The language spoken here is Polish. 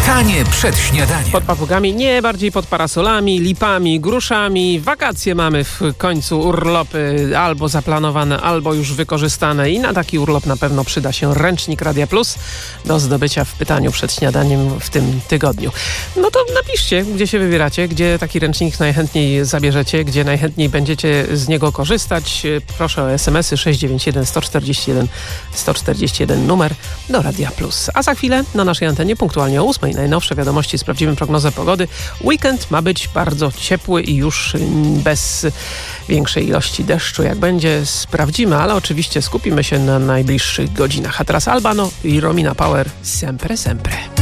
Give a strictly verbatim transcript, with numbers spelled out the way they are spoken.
Czytanie przed śniadaniem. Pod papugami, nie, bardziej pod parasolami, lipami, gruszami. Wakacje mamy w końcu, urlopy albo zaplanowane, albo już wykorzystane i na taki urlop na pewno przyda się ręcznik Radia Plus do zdobycia w pytaniu przed śniadaniem w tym tygodniu. No to napiszcie, gdzie się wybieracie, gdzie taki ręcznik najchętniej zabierzecie, gdzie najchętniej będziecie z niego korzystać. Proszę o es em esy sześć dziewięć jeden sto czterdzieści jeden sto czterdzieści jeden numer do Radia Plus. A za chwilę na naszej antenie punktualnie o ósmej najnowsze wiadomości, sprawdzimy prognozę pogody. Weekend ma być bardzo ciepły i już bez większej ilości deszczu. Jak będzie, sprawdzimy, ale oczywiście skupimy się na najbliższych godzinach. A teraz Albano i Romina Power, Sempre Sempre.